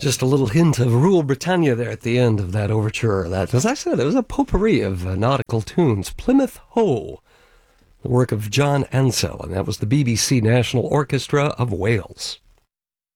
Just a little hint of Rule Britannia there at the end of that overture. That, as I said, it was a potpourri of nautical tunes. Plymouth Hoe, the work of John Ansell, and that was the BBC National Orchestra of Wales.